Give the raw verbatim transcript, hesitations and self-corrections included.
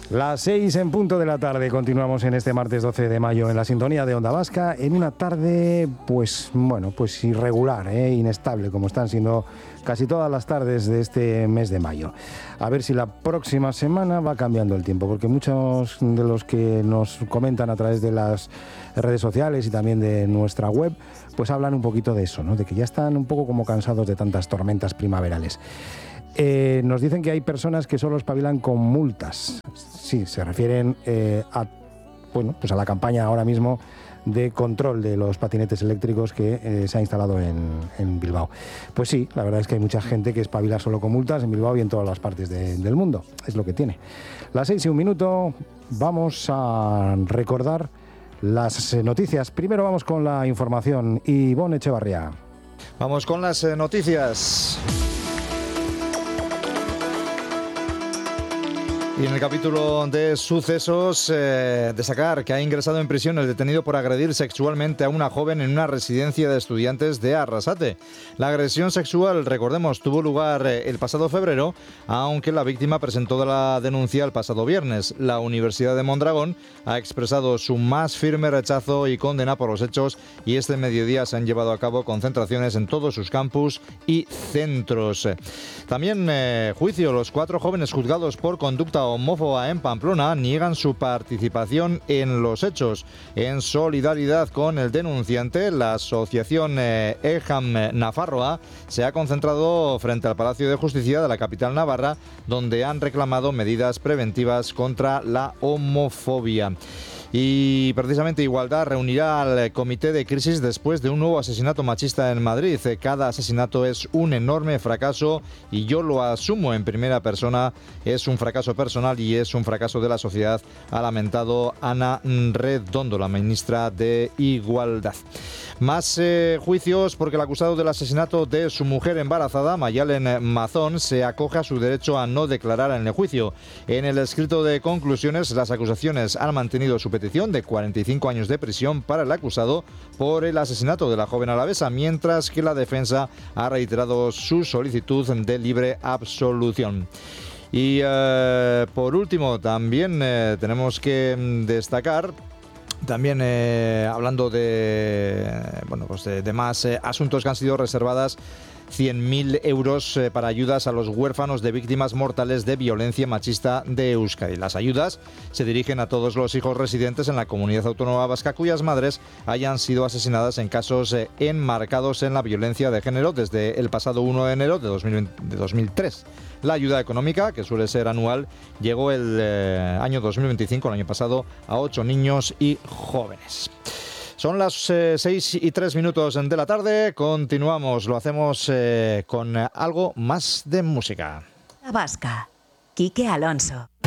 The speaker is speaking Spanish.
Las seis en punto de la tarde, continuamos en este martes doce de mayo en la sintonía de Onda Vasca, en una tarde, pues, bueno, pues irregular, ¿eh? inestable, como están siendo casi todas las tardes de este mes de mayo. A ver si la próxima semana va cambiando el tiempo, porque muchos de los que nos comentan a través de las redes sociales y también de nuestra web, pues hablan un poquito de eso, ¿no? De que ya están un poco como cansados de tantas tormentas primaverales. Eh, nos dicen que hay personas que solo espabilan con multas. Sí, se refieren eh, a, bueno, pues a la campaña ahora mismo de control de los patinetes eléctricos que eh, se ha instalado en, en Bilbao. Pues sí, la verdad es que hay mucha gente que espabila solo con multas en Bilbao y en todas las partes de, del mundo. Es lo que tiene. Las seis y un minuto, vamos a recordar las noticias. Primero vamos con la información. Ivonne Echevarría. Vamos con las eh, noticias. Y en el capítulo de sucesos, eh, destacar que ha ingresado en prisión el detenido por agredir sexualmente a una joven en una residencia de estudiantes de Arrasate. La agresión sexual, recordemos, tuvo lugar el pasado febrero, aunque la víctima presentó la denuncia el pasado viernes. La Universidad de Mondragón ha expresado su más firme rechazo y condena por los hechos, y este mediodía se han llevado a cabo concentraciones en todos sus campus y centros. También eh, juicio. Los cuatro jóvenes juzgados por conducta homófoba en Pamplona niegan su participación en los hechos. En solidaridad con el denunciante, la asociación eh, Eham Nafarroa se ha concentrado frente al Palacio de Justicia de la capital navarra, donde han reclamado medidas preventivas contra la homofobia. Y precisamente Igualdad reunirá al comité de crisis después de un nuevo asesinato machista en Madrid. Cada asesinato es un enorme fracaso y yo lo asumo en primera persona. Es un fracaso personal y es un fracaso de la sociedad, ha lamentado Ana Redondo, la ministra de Igualdad. Más eh, juicios, porque el acusado del asesinato de su mujer embarazada, Mayalen Mazón, se acoge a su derecho a no declarar en el juicio. En el escrito de conclusiones, las acusaciones han mantenido su petición de cuarenta y cinco años de prisión para el acusado por el asesinato de la joven alavesa, mientras que la defensa ha reiterado su solicitud de libre absolución. Y eh, por último, también eh, tenemos que destacar, también eh, hablando de, bueno, pues de, de más eh, asuntos que han sido reservadas, cien mil euros eh, para ayudas a los huérfanos de víctimas mortales de violencia machista de Euskadi. Las ayudas se dirigen a todos los hijos residentes en la comunidad autónoma vasca cuyas madres hayan sido asesinadas en casos eh, enmarcados en la violencia de género desde el pasado primero de enero de, dos mil veinte, de dos mil tres. La ayuda económica, que suele ser anual, llegó el eh, año dos mil veinticinco, el año pasado, a ocho niños y jóvenes. Son las eh, seis y tres minutos de la tarde. Continuamos, lo hacemos eh, con algo más de música. La Vasca, Quique Alonso.